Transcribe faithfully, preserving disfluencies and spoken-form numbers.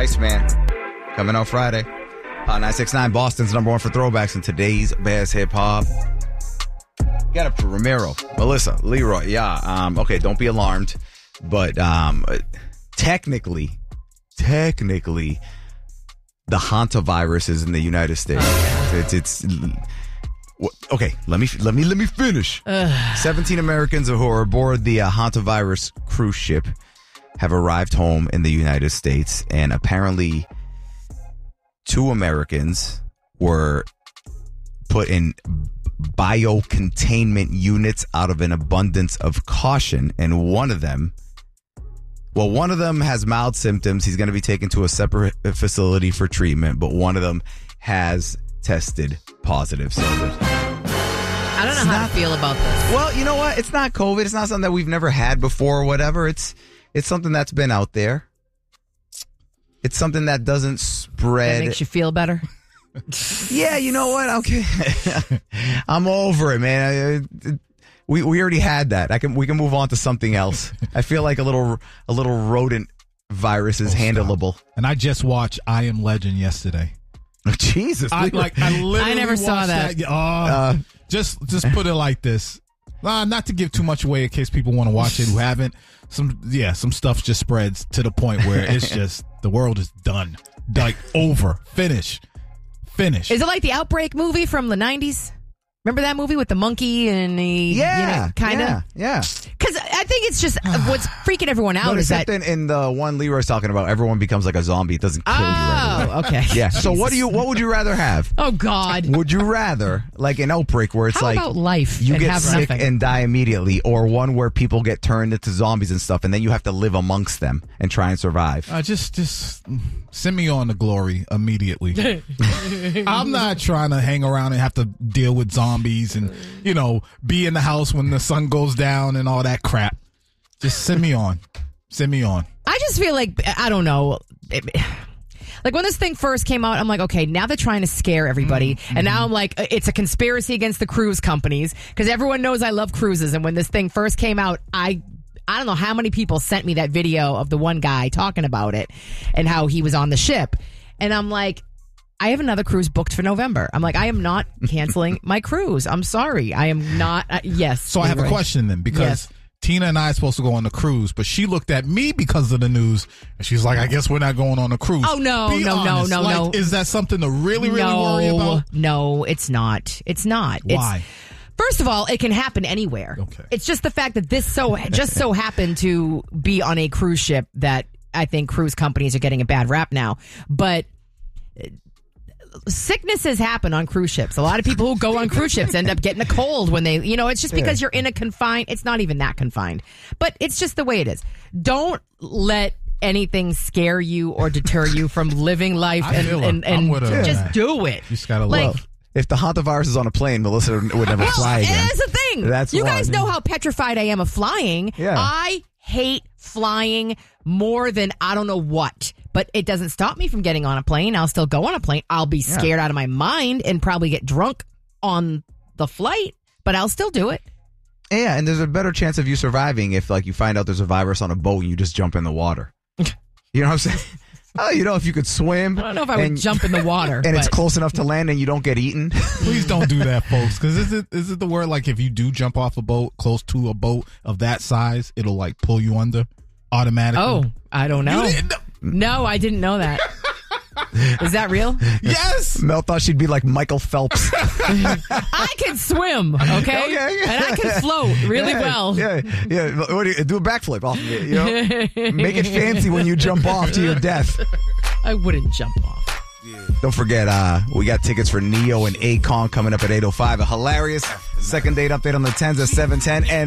Iceman. Coming out Friday. Uh, nine six nine, Boston's number one for throwbacks in today's best hip-hop. Got it for Ramiro, Melissa, Leroy. Yeah, um, okay, don't be alarmed. But um, technically, technically, the hantavirus is in the United States. It's, it's, it's okay. Let me let me let me finish. Ugh. Seventeen Americans who are aboard the uh, hantavirus cruise ship have arrived home in the United States, and apparently, two Americans were put in biocontainment units out of an abundance of caution, and one of them. Well, one of them has mild symptoms. He's going to be taken to a separate facility for treatment, but one of them has tested positive. So I don't know how not, to feel about this. Well, you know what? It's not COVID. It's not something that we've never had before or whatever. It's it's something that's been out there. It's something that doesn't spread. That makes you feel better? Yeah, you know what? Okay. I'm over it, man. I, We we already had that. I can we can move on to something else. I feel like a little a little rodent virus is oh, handleable. Stop. And I just watched I Am Legend yesterday. Oh, Jesus, I like I literally I never saw that. that. Uh, uh, just just put it like this. Uh, not to give too much away in case people want to watch it who haven't. Some yeah, some stuff just spreads to the point where it's just the world is done, like over, finish, finish. Is it like the Outbreak movie from the nineties? Remember that movie with the monkey and the, yeah, you know, kind of? Yeah, yeah. Because I think it's just what's freaking everyone out no, is that... In, in the one Leroy's talking about, everyone becomes like a zombie. It doesn't kill oh, you right Oh, okay. Yeah, so what do you? What would you rather have? Oh, God. Would you rather, like an outbreak where it's How like... about life you and get have sick nothing? and die immediately, or one where people get turned into zombies and stuff, and then you have to live amongst them and try and survive? Uh, just, just send me on to glory immediately. I'm not trying to hang around and have to deal with zombies and... you know, be in the house when the sun goes down and all that crap. Just send me on. Send me on. I just feel like, I don't know. It, like when this thing first came out, I'm like, okay, now they're trying to scare everybody. Mm-hmm. And now I'm like, it's a conspiracy against the cruise companies because everyone knows I love cruises. And when this thing first came out, I... I don't know how many people sent me that video of the one guy talking about it and how he was on the ship. And I'm like, I have another cruise booked for November. I'm like, I am not canceling my cruise. I'm sorry. I am not. Uh, yes. So I have right. a question then, because yes. Tina and I are supposed to go on the cruise, but she looked at me because of the news and she's like, I guess we're not going on a cruise. Oh, no, Be no, honest. no, no, like, no. Is that something to really, really no, worry about? No, it's not. It's not. Why? It's, first of all, it can happen anywhere. Okay. It's just the fact that this so just so happened to be on a cruise ship that I think cruise companies are getting a bad rap now. But sicknesses happen on cruise ships. A lot of people who go on cruise ships end up getting a cold when they, you know, it's just because you're in a confined, it's not even that confined, but it's just the way it is. Don't let anything scare you or deter you from living life and, and, and, and just do it. You just gotta like, love. If the hantavirus is on a plane, Melissa would never well, fly again. That's the thing. That's you one. guys know how petrified I am of flying. Yeah. I hate flying more than I don't know what. But it doesn't stop me from getting on a plane. I'll still go on a plane. I'll be scared yeah. out of my mind and probably get drunk on the flight, but I'll still do it. Yeah, and there's a better chance of you surviving if, like, you find out there's a virus on a boat and you just jump in the water. You know what I'm saying? Oh, you know, if you could swim. I don't know if I and, would jump in the water. And but. it's close enough to land and you don't get eaten. Please don't do that, folks. Because is it, is it the word, like, if you do jump off a boat, close to a boat of that size, it'll, like, pull you under automatically? Oh, I don't know. You didn't know. No, I didn't know that. Is that real? Yes. Mel thought she'd be like Michael Phelps. I can swim, okay? okay yeah. And I can float really yeah, well. Yeah, yeah. What do, you, do a backflip off of it, you know? Make it fancy when you jump off to your death. I wouldn't jump off. Yeah. Don't forget, uh, we got tickets for Neo and Akon coming up at eight oh five. A hilarious second date update on the tens at seven ten. And